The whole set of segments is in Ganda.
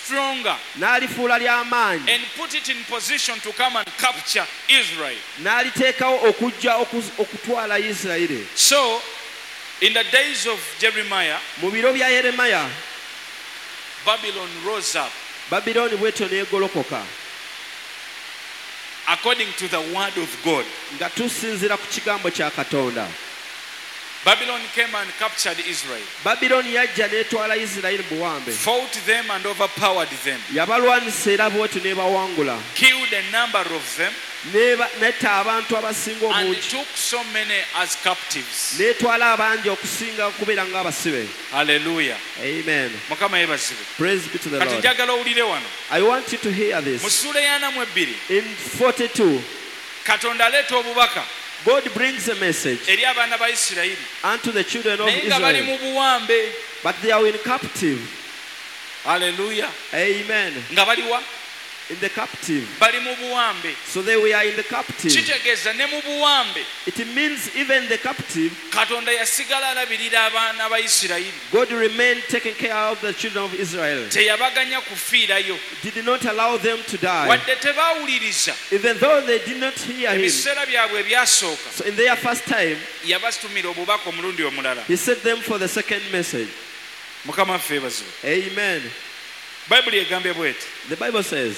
stronger n'alifuula ly'amaanyi and put it in position to come and capture Israel. n'aliteekawo okujja okutwala Isirayiri. So, in the days of Jeremiah, mu biro bya Yeremiya Babylon rose up Babilooni bwetyo n'egolokoka according to the word of God. nga tusinziira ku kigambo kya Katonda. Babylon came and captured Israel, Babilooni yajja n'etwala Isirayiri buwambe, fought them and overpowered them, yabalwanisa era bwetyo n'ebawangula, killed a number of them, netta abantu abasinga and obungi, took so many as captives. n'etwala abangi okusinga kubeera ng'abasibe. Hallelujah. Amen. Mukama yebazibwe. Praise be to the Kati Lord. njagala owulire wano. I want you to hear Mu this. ssuula ya 42, In 42, Katonda aleeta obubaka God brings a message eri abaana ba Isirayiri, unto the children of naye nga bali Israel, mu buwambe. but they are in captive. Hallelujah. Amen. Nga bali wa? In the captive. Bali mu buwambe. So they were in the captive. Kitegeeza ne mu buwambe It means even the captive, Katonda yasigala alabirira abaana ba Isirayiri. God remained taking care of the children of Israel. Teyabaganya kufiirayo. Did not allow them to die. Wadde tebaawuliriza, Even though they did not hear him. ebiseera byabwe ebyasooka So in their first time, yabatumira obubaka omulundi omulala. he sent them for the second message. Mukama ffe bazibu. Amen. Bayibuli egambye bw'eti, The Bible says,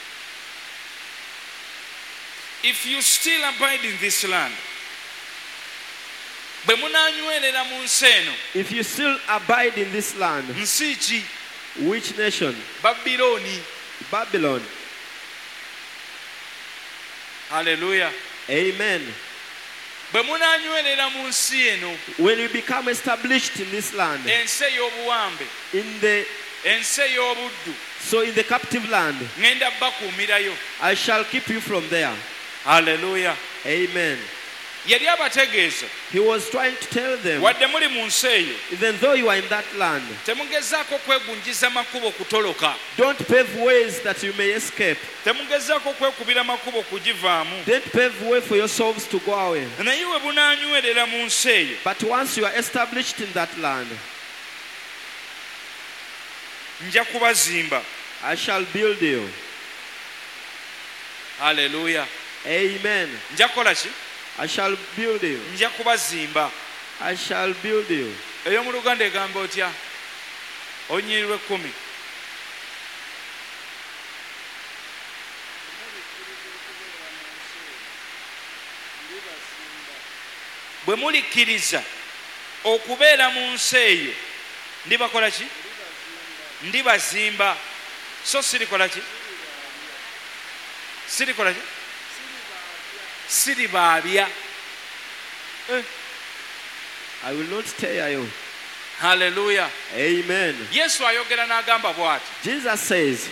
if you still abide in this land, bwe munaanywerera mu nsi eno, if you still abide in this land, nsi ki? which nation? Babilooni. Babylon. Haleluya. Amen. Bwe munaanywerera mu nsi eno, When you become established in this land, ensi ey'obuwambe, ensi ey'obuddu, so in the captive land, ŋŋenda bakuumirayo. I shall keep you from there. Haleluya. Amen. Yali abategeeza, He was trying to tell them, wadde muli mu nsi eyo, even though you are in that land, temugezaako kwegunjiza makubo kutoloka. don't pave ways that you may escape. Temugezaako kwekubira makubo kugivaamu. Don't pave way for yourselves to go away. Naye we bunaanywerera mu nsi eyo, But once you are established in that land, nja kubazimba. I shall build you. Haleluya. Amen. Nja kukola ki? I shall build you. Nja kubazimba. I shall build you. Ey'omu Luganda egamba otya? Onnyirirwa 10. Bwe mulikkiriza okubeera mu nsi eyo, ndibakola ki? Ndibazimba. So sirikola ki? Sirikola ki? Siribaabya. I will not tear you. Haleluya. Amen. Yesu ayogera n'agamba bw'ati, Jesus says,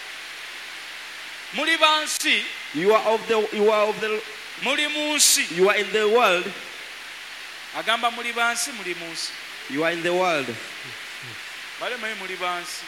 muli ba nsi, you are muli mu nsi. you are in the world. Agamba muli ba nsi, muli mu nsi. You are in the world. Balemeyo muli ba nsi.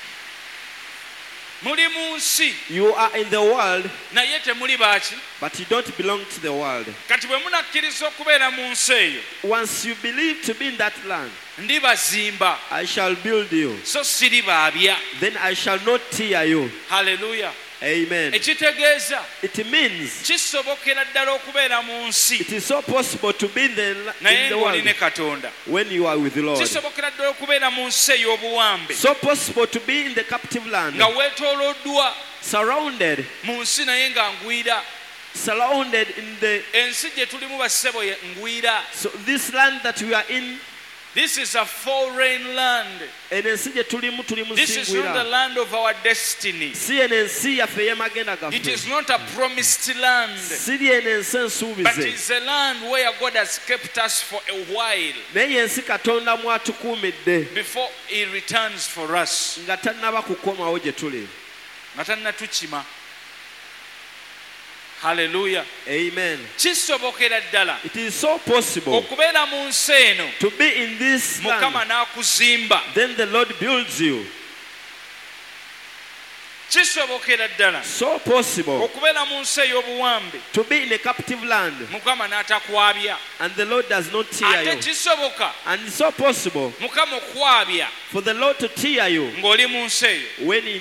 Muli mu nsi, You are in the world, naye temuli baaki. but you don't belong to the world. Kati bwe munakkiriza okubeera mu nsi eyo, Once you believe to be in that land, ndibazimba, I shall build you. so siribaabya. Then I shall not tear you. Haleluya. Amen. Ekitegeeza It means kisobokera ddala okubeera mu nsi it is so possible to be in naye the ng'oli world ne Katonda. when you are with the Lord. Kisobokera ddala okubeera mu nsi ey'obuwambe So possible to be in the captive land, nga weetooloddwa surrounded mu nsi naye nga ngwira. surrounded in the Ensi gye tulimu bassebo ye ngwira. so this land that we are in, This is a foreign land. and ensi gye tulimu This is not the musingwira. land of our destiny. Si eno ensi yaffe ey'amagenda It is gaffe. not a promised land, Siri eno ensi but ensuubize. it's a land where God has kept us for a while Naye ensi Katonda mwatukuumidde before He returns for us. nga tannaba kukomawo gye tuli. Nga tannatukima. Hallelujah. Amen. Kisobokera ddala It is so possible okubeera mu nsi eno, to be in this Mukama land. n'akuzimba. Then the Lord builds you. Kisobokera ddala So possible okubeera mu nsi ey'obuwambe, to be in a captive land, Mukama n'atakwabya. and the Lord does not tear Ate you. kisoboka And it's so possible Mukama okwabya for the Lord to tear you ng'oli mu nsi eyo. when